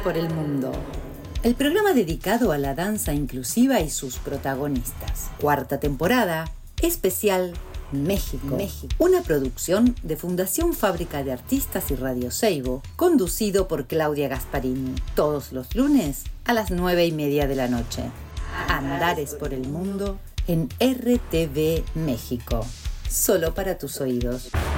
por el Mundo. El programa dedicado a la danza inclusiva y sus protagonistas. Cuarta temporada, especial México. Una producción de Fundación Fábrica de Artistas y Radio Seibo, conducido por Claudia Gasparini. Todos los lunes a las 9:30 de la noche. Andares por el Mundo en RTV México. Solo para tus oídos.